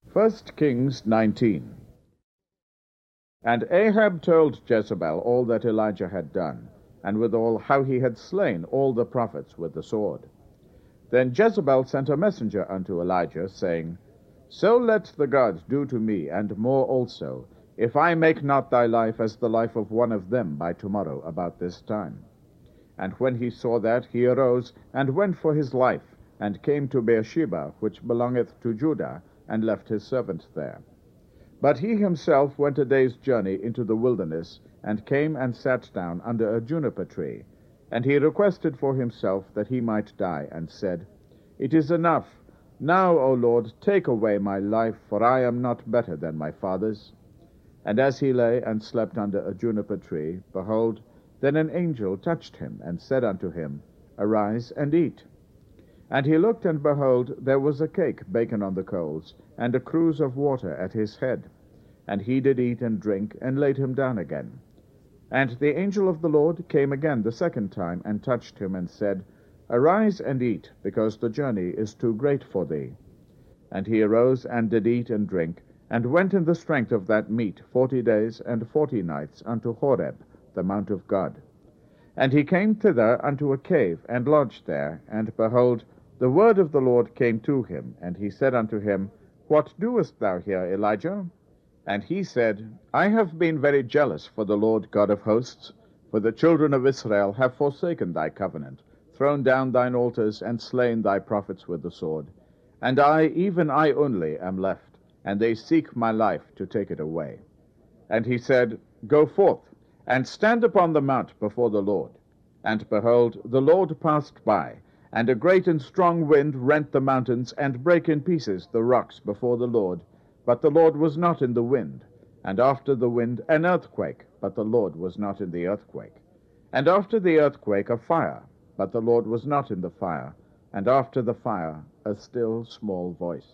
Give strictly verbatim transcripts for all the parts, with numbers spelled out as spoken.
First Kings nineteen. And Ahab told Jezebel all that Elijah had done, and withal how he had slain all the prophets with the sword. Then Jezebel sent a messenger unto Elijah, saying, So let the gods do to me, and more also, if I make not thy life as the life of one of them by tomorrow about this time. And when he saw that, he arose, and went for his life, and came to Beersheba, which belongeth to Judah, and left his servant there. But he himself went a day's journey into the wilderness, and came and sat down under a juniper tree. And he requested for himself that he might die, and said, It is enough. Now, O Lord, take away my life, for I am not better than my fathers. And as he lay and slept under a juniper tree, behold, then an angel touched him, and said unto him, Arise and eat. And he looked, and behold, there was a cake baken on the coals, and a cruse of water at his head. And he did eat and drink, and laid him down again. And the angel of the Lord came again the second time, and touched him, and said, Arise and eat, because the journey is too great for thee. And he arose, and did eat and drink, and went in the strength of that meat forty days and forty nights unto Horeb, the mount of God. And he came thither unto a cave, and lodged there, and behold, the word of the Lord came to him, and he said unto him, What doest thou here, Elijah? And he said, I have been very jealous for the Lord God of hosts, for the children of Israel have forsaken thy covenant, thrown down thine altars, and slain thy prophets with the sword. And I, even I only, am left, and they seek my life to take it away. And he said, Go forth, and stand upon the mount before the Lord. And behold, the Lord passed by, and a great and strong wind rent the mountains, and brake in pieces the rocks before the Lord. But the Lord was not in the wind. And after the wind an earthquake, but the Lord was not in the earthquake. And after the earthquake a fire, but the Lord was not in the fire. And after the fire a still small voice.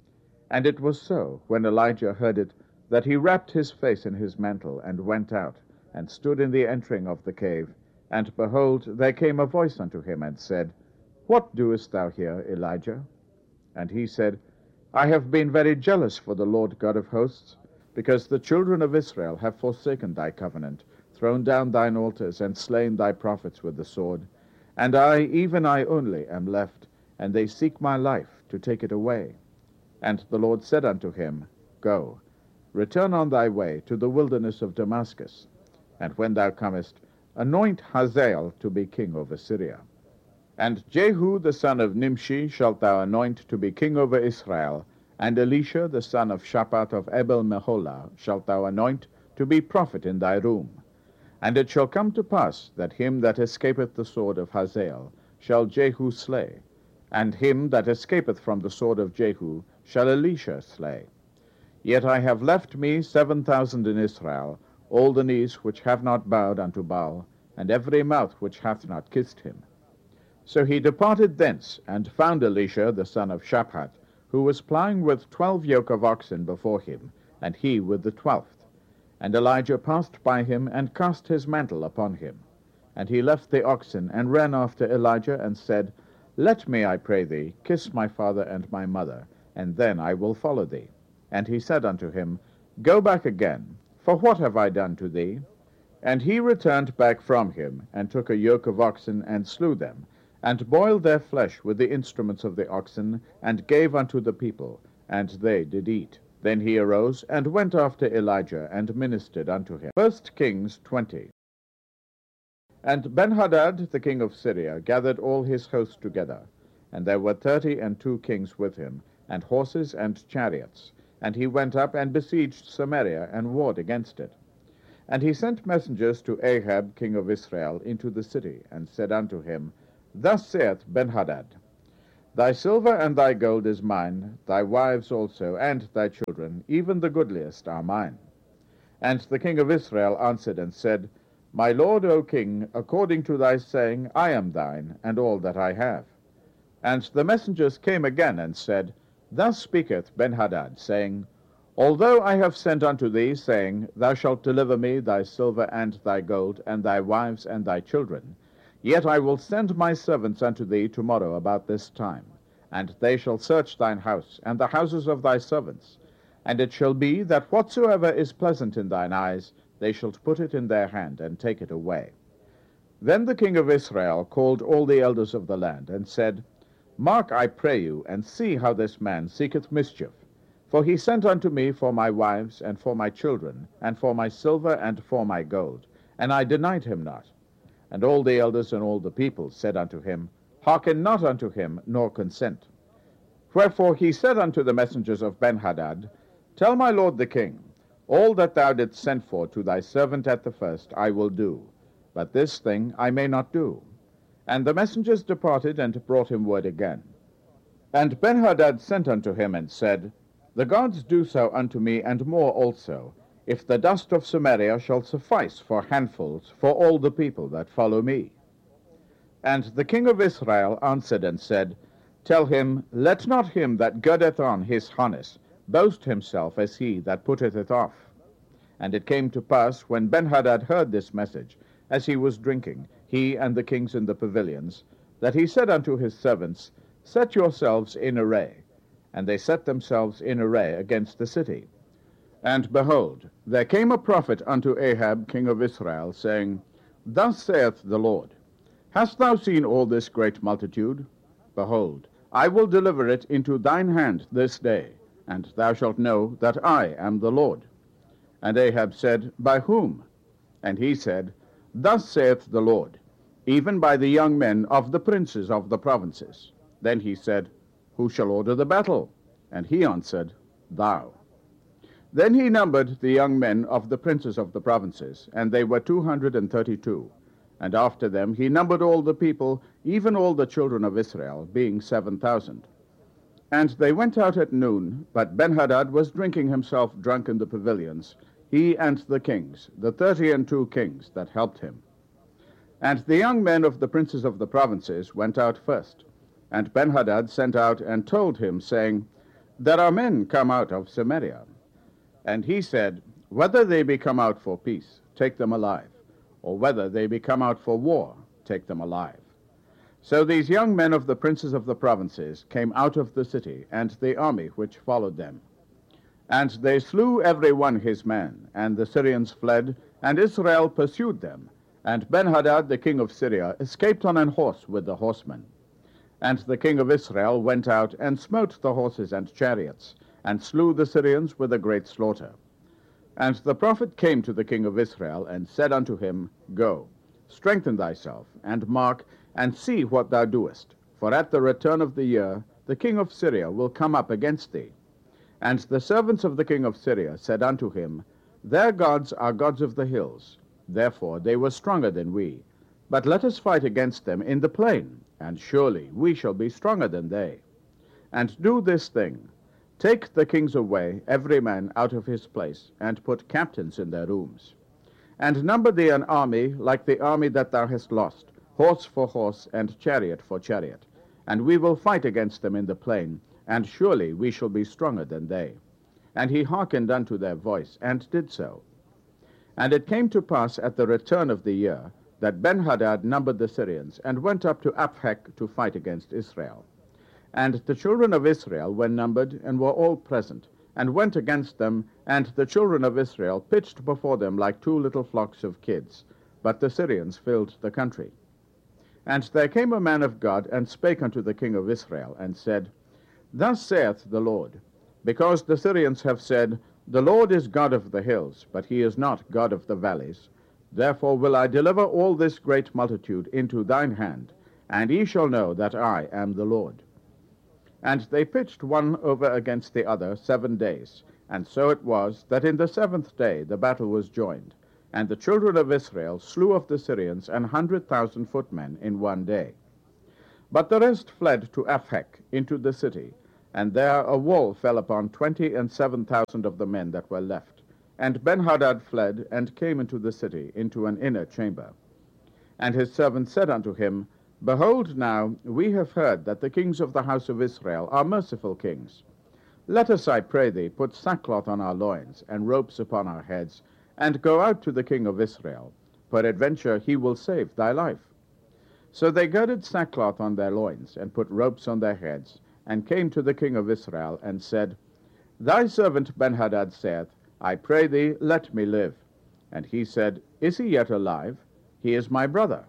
And it was so, when Elijah heard it, that he wrapped his face in his mantle, and went out, and stood in the entering of the cave. And behold, there came a voice unto him, and said, What doest thou here, Elijah? And he said, I have been very jealous for the Lord God of hosts, because the children of Israel have forsaken thy covenant, thrown down thine altars, and slain thy prophets with the sword. And I, even I only, am left, and they seek my life to take it away. And the Lord said unto him, Go, return on thy way to the wilderness of Damascus, and when thou comest, anoint Hazael to be king over Syria. And Jehu the son of Nimshi shalt thou anoint to be king over Israel, and Elisha the son of Shaphat of Abel-Meholah shalt thou anoint to be prophet in thy room. And it shall come to pass that him that escapeth the sword of Hazael shall Jehu slay, and him that escapeth from the sword of Jehu shall Elisha slay. Yet I have left me seven thousand in Israel, all the knees which have not bowed unto Baal, and every mouth which hath not kissed him. So he departed thence, and found Elisha the son of Shaphat, who was ploughing with twelve yoke of oxen before him, and he with the twelfth. And Elijah passed by him, and cast his mantle upon him. And he left the oxen, and ran after Elijah, and said, Let me, I pray thee, kiss my father and my mother, and then I will follow thee. And he said unto him, Go back again, for what have I done to thee? And he returned back from him, and took a yoke of oxen, and slew them, and boiled their flesh with the instruments of the oxen, and gave unto the people, and they did eat. Then he arose, and went after Elijah, and ministered unto him. First Kings twenty. And Benhadad the king of Syria gathered all his host together, and there were thirty and two kings with him, and horses and chariots. And he went up and besieged Samaria, and warred against it. And he sent messengers to Ahab king of Israel into the city, and said unto him, Thus saith Benhadad, Thy silver and thy gold is mine, thy wives also, and thy children, even the goodliest, are mine. And the king of Israel answered and said, My lord, O king, according to thy saying, I am thine, and all that I have. And the messengers came again, and said, Thus speaketh Benhadad, saying, Although I have sent unto thee, saying, Thou shalt deliver me thy silver and thy gold, and thy wives and thy children, yet I will send my servants unto thee tomorrow about this time, and they shall search thine house, and the houses of thy servants, And it shall be, that whatsoever is pleasant in thine eyes, they shall put it in their hand, and take it away. Then the king of Israel called all the elders of the land, and said, Mark, I pray you, and see how this man seeketh mischief. For he sent unto me for my wives, and for my children, and for my silver, and for my gold. And I denied him not. And all the elders and all the people said unto him, Hearken not unto him, nor consent. Wherefore he said unto the messengers of Benhadad, Tell my lord the king, all that thou didst send for to thy servant at the first I will do, but this thing I may not do. And the messengers departed, and brought him word again. And Benhadad sent unto him, and said, The gods do so unto me, and more also, if the dust of Samaria shall suffice for handfuls for all the people that follow me. And the king of Israel answered and said, Tell him, Let not him that girdeth on his harness boast himself as he that putteth it off. And it came to pass, when Benhadad heard this message, as he was drinking, he and the kings in the pavilions, that he said unto his servants, Set yourselves in array. And they set themselves in array against the city. And behold, there came a prophet unto Ahab king of Israel, saying, Thus saith the Lord, Hast thou seen all this great multitude? Behold, I will deliver it into thine hand this day, and thou shalt know that I am the Lord. And Ahab said, By whom? And he said, Thus saith the Lord, even by the young men of the princes of the provinces. Then he said, Who shall order the battle? And he answered, Thou. Then he numbered the young men of the princes of the provinces, and they were two hundred and thirty-two. And after them he numbered all the people, even all the children of Israel, being seven thousand. And they went out at noon, but Benhadad was drinking himself drunk in the pavilions, he and the kings, the thirty and two kings that helped him. And the young men of the princes of the provinces went out first. And Benhadad sent out and told him, saying, There are men come out of Samaria. And he said, Whether they be come out for peace, take them alive, or whether they be come out for war, take them alive. So these young men of the princes of the provinces came out of the city, and the army which followed them. And they slew every one his man, and the Syrians fled, and Israel pursued them. And Benhadad the king of Syria escaped on an horse with the horsemen. And the king of Israel went out and smote the horses and chariots, and slew the Syrians with a great slaughter. And the prophet came to the king of Israel, and said unto him, Go, strengthen thyself, and mark, and see what thou doest. For at the return of the year the king of Syria will come up against thee. And the servants of the king of Syria said unto him, Their gods are gods of the hills, therefore they were stronger than we. But let us fight against them in the plain, and surely we shall be stronger than they. And do this thing, take the kings away, every man out of his place, and put captains in their rooms. And number thee an army like the army that thou hast lost, horse for horse, and chariot for chariot. And we will fight against them in the plain, and surely we shall be stronger than they. And he hearkened unto their voice, and did so. And it came to pass at the return of the year, that Benhadad numbered the Syrians, and went up to Aphek to fight against Israel. And the children of Israel were numbered, and were all present, and went against them, and the children of Israel pitched before them like two little flocks of kids. But the Syrians filled the country. And there came a man of God, and spake unto the king of Israel, and said, Thus saith the Lord, because the Syrians have said, The Lord is God of the hills, but he is not God of the valleys, therefore will I deliver all this great multitude into thine hand, and ye shall know that I am the Lord. And they pitched one over against the other seven days, and so it was, that in the seventh day the battle was joined, and the children of Israel slew of the Syrians an hundred thousand footmen in one day. But the rest fled to Aphek into the city, and there a wall fell upon twenty and seven thousand of the men that were left. And Benhadad fled, and came into the city, into an inner chamber. And his servants said unto him, Behold now, we have heard that the kings of the house of Israel are merciful kings. Let us, I pray thee, put sackcloth on our loins, and ropes upon our heads, and go out to the king of Israel. Peradventure he will save thy life. So they girded sackcloth on their loins, and put ropes on their heads, and came to the king of Israel, and said, Thy servant Benhadad saith, I pray thee, let me live. And he said, Is he yet alive? He is my brother.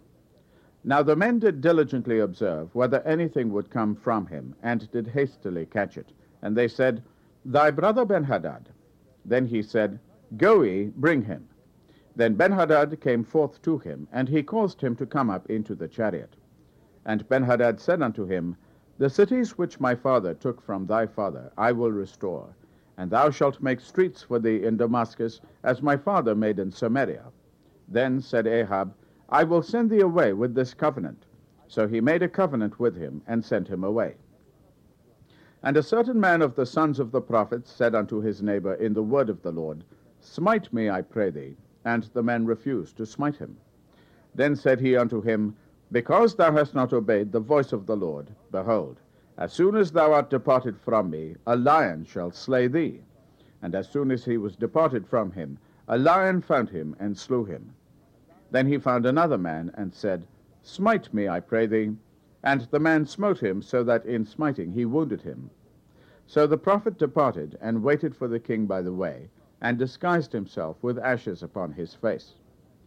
Now the men did diligently observe whether anything would come from him, and did hastily catch it. And they said, Thy brother Benhadad. Then he said, Go ye, bring him. Then Benhadad came forth to him, and he caused him to come up into the chariot. And Benhadad said unto him, The cities which my father took from thy father I will restore, and thou shalt make streets for thee in Damascus, as my father made in Samaria. Then said Ahab, I will send thee away with this covenant. So he made a covenant with him, and sent him away. And a certain man of the sons of the prophets said unto his neighbor in the word of the Lord, Smite me, I pray thee. And the men refused to smite him. Then said he unto him, Because thou hast not obeyed the voice of the Lord, behold, as soon as thou art departed from me, a lion shall slay thee. And as soon as he was departed from him, a lion found him, and slew him. Then he found another man, and said, Smite me, I pray thee. And the man smote him, so that in smiting he wounded him. So the prophet departed, and waited for the king by the way, and disguised himself with ashes upon his face.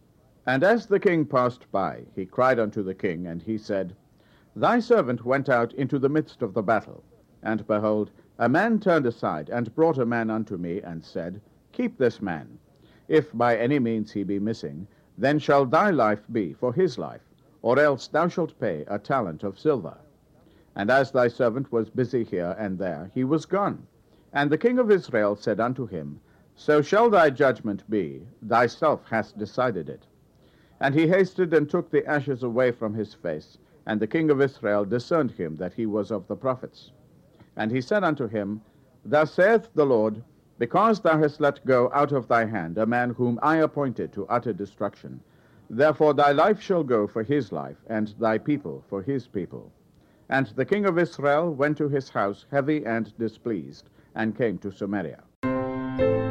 And as the king passed by, he cried unto the king, and he said, Thy servant went out into the midst of the battle, and behold, a man turned aside, and brought a man unto me, and said, Keep this man. If by any means he be missing, then shall thy life be for his life, or else thou shalt pay a talent of silver. And as thy servant was busy here and there, he was gone. And the king of Israel said unto him, So shall thy judgment be, thyself hast decided it. And he hasted and took the ashes away from his face, and the king of Israel discerned him that he was of the prophets. And he said unto him, Thus saith the Lord, Because thou hast let go out of thy hand a man whom I appointed to utter destruction, therefore thy life shall go for his life, and thy people for his people. And the king of Israel went to his house heavy and displeased, and came to Samaria.